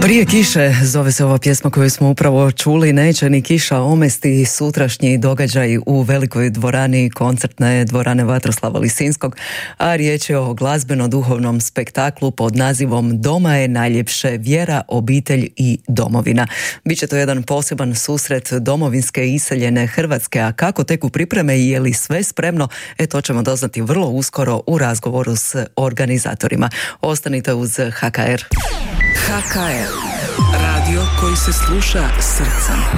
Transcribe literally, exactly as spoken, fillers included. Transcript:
Prije kiše zove se ova pjesma koju smo upravo čuli. Neće ni kiša omesti sutrašnji događaj u velikoj dvorani koncertne dvorane Vatroslava Lisinskog, a riječ je o glazbeno-duhovnom spektaklu pod nazivom Doma je najljepše, vjera, obitelj i domovina. Biće to jedan poseban susret domovinske i iseljene Hrvatske, a kako teku pripreme i je li sve spremno, e to ćemo doznati vrlo uskoro u razgovoru s organizatorima. Ostanite uz H K R. H K R, radio koji se sluša srcem.